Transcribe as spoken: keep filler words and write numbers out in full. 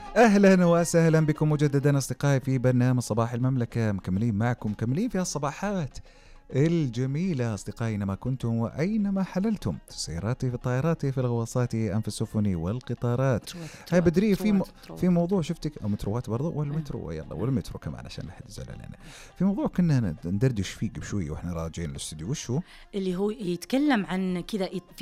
أهلا وسهلا بكم مجددا أصدقائي في برنامج صباح المملكة، مكملين معكم مكملين في الصباحات الجميلة أصدقائي، أينما كنتم وأينما حللتم، في سياراتي، في الطائرات، في الغواصات، أم في السفن والقطارات. هاي بدري في م... في موضوع شفتك، أو متروات برضو والمترو، يلا والمترو كمان عشان لا حد يزعل علينا. في موضوع كنا ندردش فيه قبل شوي وإحنا راجعين للاستوديو، وشو اللي هو يتكلم عن كذا